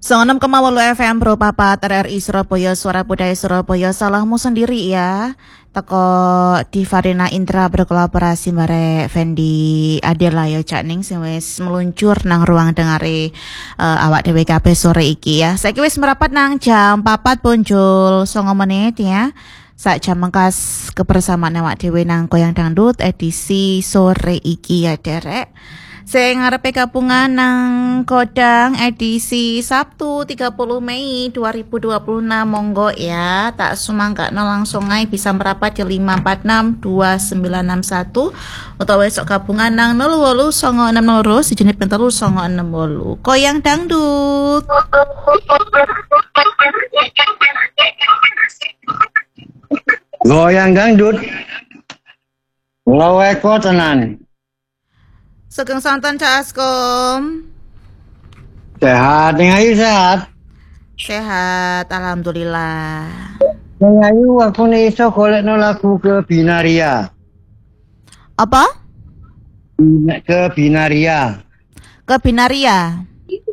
96,8 FM Pro Papat RRI Surabaya, Suara Budaya Surabaya. Salahmu sendiri ya. Teko di Farina Indra berkolaborasi bare Fendi Adela ya Cak Ning sing wis meluncur nang ruang dengare awak dhewe kabeh sore iki ya. Saiki wis merapat nang jam 4 punjul 9 menit ya. Sak jam mengkas kebersamaan awak dhewe nang Goyang Dangdut edisi sore iki ya derek. Sing ngarepe gabungan nang Kodang edisi Sabtu 30 Mei 2026 monggo ya. Tak sumanggakno langsung ae bisa merapat di 5462961 utawa esok gabungan nang 08962 sejenis pentelu 968 Goyang Dangdut. Goyang Dangdut. Lawe tenan. Sugeng santen Cak Askom. Sehat, Neng Ayu sehat. Sehat, alhamdulillah. Neng Ayu aku nih iso golekno lagu ke Binaria. Apa? Ke Binaria. Ke Binaria.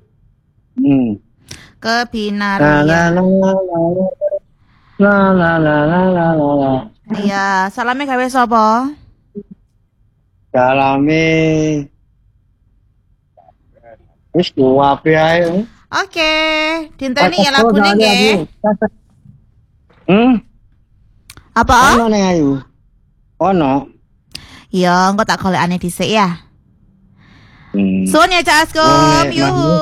Ke Binaria. La. Iya, salame gawe sapa? Salame. Wis kuwape ae. Oke, dinteni ya lagune nggih. Apa? Ono Neng Ayu. Ono. Ya, engko tak golekane dhisik ya. Suwun ya Cak Askom. Yuhu.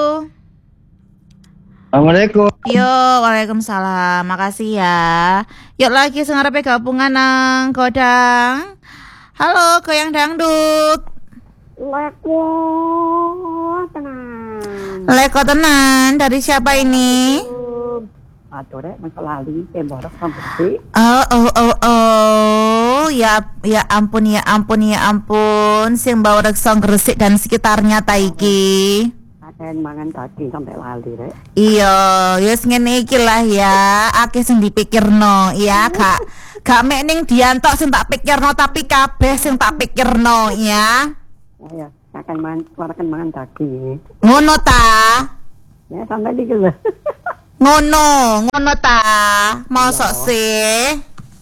Assalamualaikum. Yo, waalaikumsalam. Makasih ya. Yuk lagi sing ngarepe gabungan nang Kodang. Halo, Goyang Dangdut. Leko tenan. Leko tenan. Dari siapa ini? Aduh rek, masa lali tembok sampai. Ya ampun. Sing bau Reksong Gresik dan sekitarnya taiki. Aden mangan daging sampai lali rek. Iya, wis ngene iki lah ya. Akeh sing dipikirno, ya, gak mek ning diantok sing tak pikirno tapi kabeh sing tak pikirno, ya. Ya, akan mangan daging. Ngono ta? Ya sampai iki lho. Ngono ta? Mosok sih.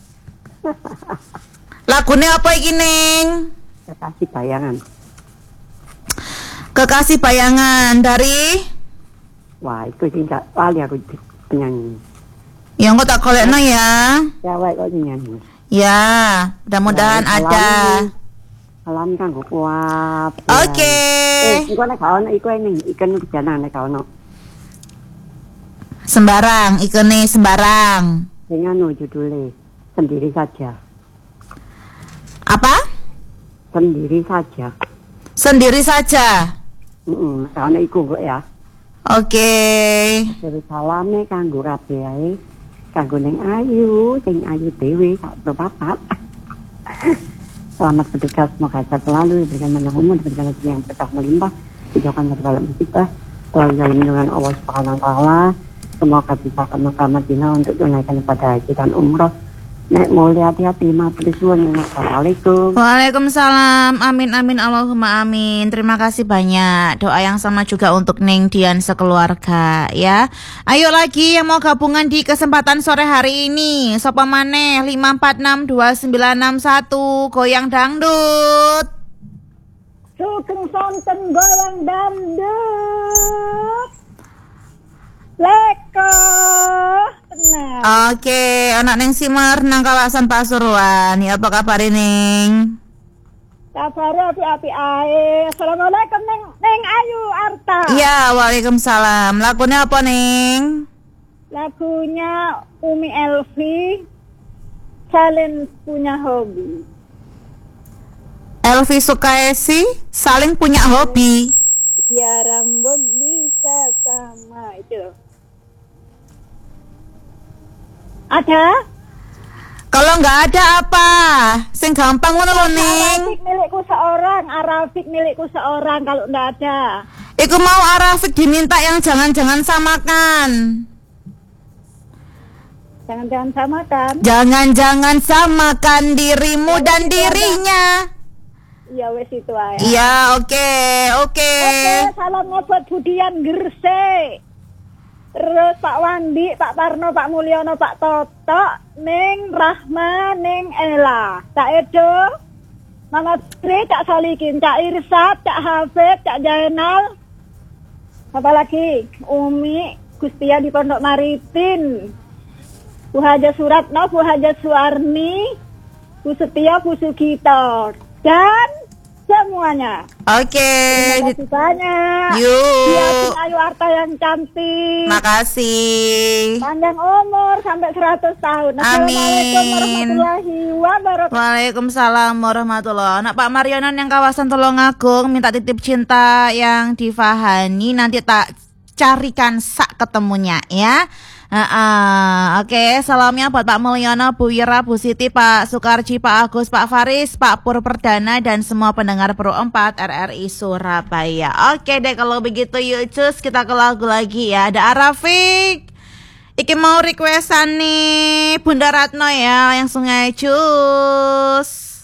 Lagune apa iki, Ning? Kekasih bayangan. Kekasih bayangan dari Wah, itu sing gak lali aku penyanyi. ya engko tak golekno ya. Cewek kok nyanyi. Ya, mudah-mudahan ada. Alam kan gue kuat. Oke. Iku nek gak ono iku ning ikan hujanan nek gak ono. Sembarang, ikene sembarang. Sing anu judule Sendiri Saja. Apa? Sendiri Saja. Sendiri saja. Gak ono iku kok ya. Oke. Dari salame kanggo kabeh ae. Kanggo Neng Ayu, sing ayu dhewe sak papat. Selamat bertugas, semoga sehat selalu, diberikan panjang umur, diberikan rezeki yang berkah melimpah, dijauhkan dari segala musibah, selalu dalam lindungan Allah Subhanahu wa taala. Semoga bisa ke Mekah Madinah untuk tunaikan ibadah haji dan umroh. Nek mau hati-hati, matur suwun. Assalamualaikum. Waalaikumsalam. Amin Allahumma amin. Terima kasih banyak. Doa yang sama juga untuk Ning Dian sekeluarga ya. Ayo lagi yang mau gabungan di kesempatan sore hari ini. Sopo maneh 5462961 Goyang Dangdut. Sugeng sonten Goyang Dangdut. Leko tenang. Oke, anak Neng Simar nang kawasan Pasuruan. Ya apa kabar Ning? Kabar api-api ae. Assalamualaikum Neng Ayu Arta. Ya, waalaikumsalam. Lagunya apa Ning? Lagunya Umi Elvi. Saling punya hobi. Elvi Sukaesi, saling punya hobi. Ya rambut bisa sama itu. Ada? Kalau nggak ada apa? Sing gampang ngono lho Ning. Arafik milikku seorang kalau nggak ada. Iku mau Arafik diminta yang jangan-jangan samakan. Jangan-jangan samakan. Jangan-jangan samakan dirimu dan dirinya. Iya wes itu aja. Iya, oke. Oke, salamnya buat Budian Gresik. terus Pak Wandi, Pak Parno, Pak Mulyono, Pak Toto, Ning Rahma, Ning Ella, Cak Edo, Mama Tri, Cak Solikin, Cak Irsat, Cak Hafid, Cak Jainal, apa lagi? Umi, Gustia di Pondok Maritim, Bu Haja Suratno, Bu Haja Suarni, Bu Setia, Bu Sugito, dan semuanya. Oke. Terima kasih banyak. Yuk. Biasin Ayu Arta yang cantik. Makasih. Panjang umur sampai 100 tahun. Assalamualaikum warahmatullahi wabarakatuh. Waalaikumsalam warahmatullahi. Nak Pak Mariono yang kawasan Tulungagung minta titip cinta yang Divahani, nanti tak carikan sak ketemunya ya. Oke, salamnya buat Pak Mulyono, Bu Wira, Bu Siti, Pak Sukarji, Pak Agus, Pak Faris, Pak Pur Perdana, dan semua pendengar Pro 4 RRI Surabaya. Oke deh, kalau begitu yuk cus, kita ke lagu lagi ya. Ada Arafik, iki mau requestan nih Bunda Ratno ya, yang Sungai Cus.